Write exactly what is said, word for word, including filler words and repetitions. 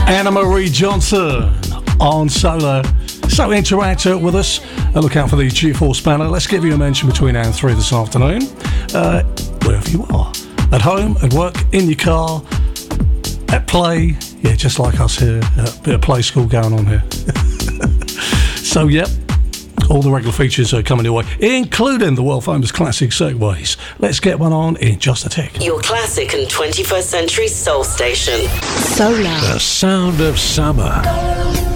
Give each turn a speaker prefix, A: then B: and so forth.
A: Anna Marie Johnson on Solar. So interact with us and look out for the G-Force banner. Let's give you a mention between now and three this afternoon. Uh, wherever you are. At home, at work, in your car, at play. Yeah, just like us here. A bit of play school going on here. So, yep. All the regular features are coming your way, including the world-famous classic Segways. Let's get one on in just a tick.
B: Your classic and twenty-first century soul station.
C: Solar.
D: The sound of summer.